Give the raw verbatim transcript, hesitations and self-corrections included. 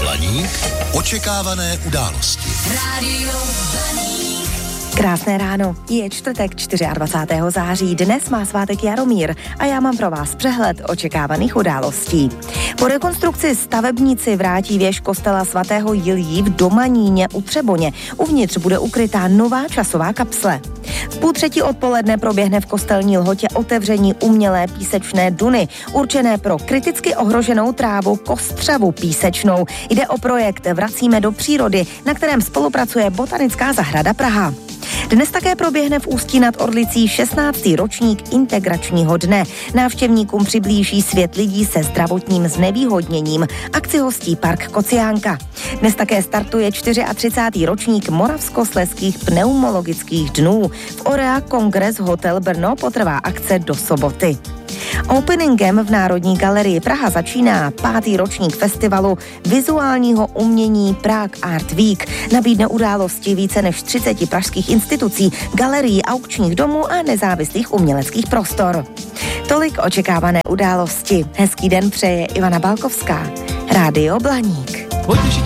Blaník. Očekávané události. Rádio Blaník. Krásné ráno, je čtvrtek dvacátého čtvrtého září, dnes má svátek Jaromír a já mám pro vás přehled očekávaných událostí. Po rekonstrukci stavebníci vrátí věž kostela svatého Jiljí v Domaníně u Třeboně. Uvnitř bude ukrytá nová časová kapsle. V půl třetí odpoledne proběhne v Kostelní Lhotě otevření umělé písečné duny, určené pro kriticky ohroženou trávu kostřavu písečnou. Jde o projekt Vracíme do přírody, na kterém spolupracuje Botanická zahrada Praha. Dnes také proběhne v Ústí nad Orlicí šestnáctý ročník integračního dne. Návštěvníkům přiblíží svět lidí se zdravotním znevýhodněním. Akci hostí Park Kociánka. Dnes také startuje třicátý čtvrtý ročník Moravskoslezských pneumologických dnů. V Orea Kongres Hotel Brno potrvá akce do soboty. Openingem v Národní galerii Praha začíná pátý ročník festivalu vizuálního umění Prague Art Week. Nabídne události více než třiceti pražských institucí, galerií, aukčních domů a nezávislých uměleckých prostor. Tolik očekávané události. Hezký den přeje Ivana Balkovská. Rádio Blaník.